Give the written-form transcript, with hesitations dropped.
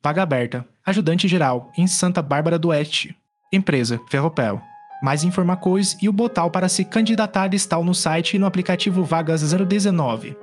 Vaga aberta. Ajudante geral, em Santa Bárbara do Oeste. Empresa, Ferropel. Mais informações e o botal para se candidatar estão no site e no aplicativo Vagas 019.